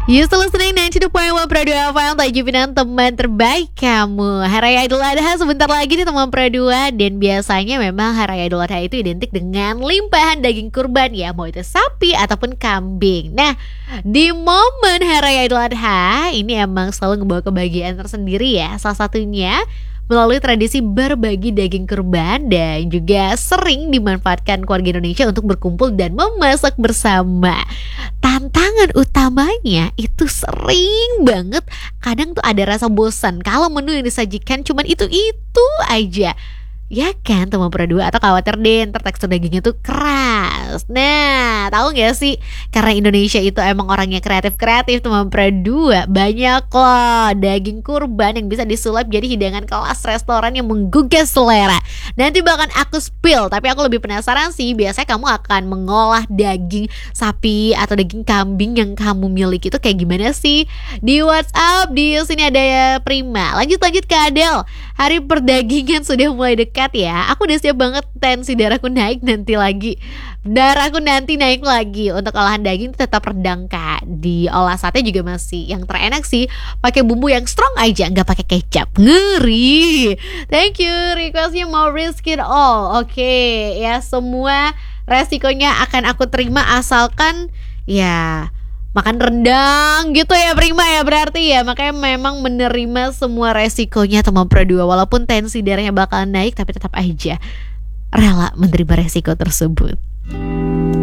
You still listening 92.1 Pro 2 FM, Taji Pinang, teman terbaik kamu. Hari Raya Idul Adha sebentar lagi nih teman Pro 2. Dan biasanya memang Hari Raya Idul Adha itu identik dengan limpahan daging kurban ya, mau itu sapi ataupun kambing. Nah, di momen Hari Raya Idul Adha ini emang selalu ngebawa kebahagiaan tersendiri ya. Salah satunya melalui tradisi berbagi daging kurban dan juga sering dimanfaatkan keluarga Indonesia untuk berkumpul dan memasak bersama. Tantangan utamanya itu sering banget kadang tuh ada rasa bosan kalau menu yang disajikan cuman itu aja. Ya kan teman Pro 2, atau khawatir deh ntar tekstur dagingnya tuh keras. Nah, tahu gak sih, karena Indonesia itu emang orangnya kreatif teman Pro 2, banyak loh daging kurban yang bisa disulap jadi hidangan kelas restoran yang menggugah selera. Nanti bahkan aku spill, tapi aku lebih penasaran sih, biasanya kamu akan mengolah daging sapi atau daging kambing yang kamu miliki itu kayak gimana sih? Di WhatsApp, di sini ada ya Prima. Lanjut ke Adel. Hari perdagingan sudah mulai dekat ya. Aku udah siap banget, tensi darahku naik nanti lagi. Darahku nanti naik lagi. Untuk olahan daging tetap redang kak. Diolah sate juga masih yang terenak sih pakai bumbu yang strong aja, nggak pakai kecap. Ngeri. Thank you, requestnya mau risk it all. Oke, ya semua resikonya akan aku terima asalkan ya makan rendang gitu ya Prima ya, berarti ya. Makanya memang menerima semua resikonya teman Pro 2. Walaupun tensi darahnya bakal naik, tapi tetap aja rela menerima resiko tersebut.